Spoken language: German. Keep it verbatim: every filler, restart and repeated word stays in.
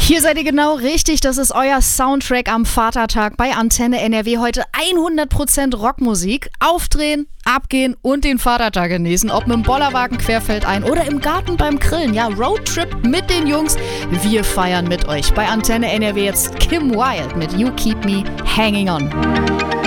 Hier seid ihr genau richtig, das ist euer Soundtrack am Vatertag bei Antenne N R W. Heute hundert Prozent Rockmusik. Aufdrehen, abgehen und den Vatertag genießen. Ob mit dem Bollerwagen querfeldein oder im Garten beim Grillen. Ja, Roadtrip mit den Jungs. Wir feiern mit euch. Bei Antenne N R W jetzt Kim Wilde mit You Keep Me Hanging On.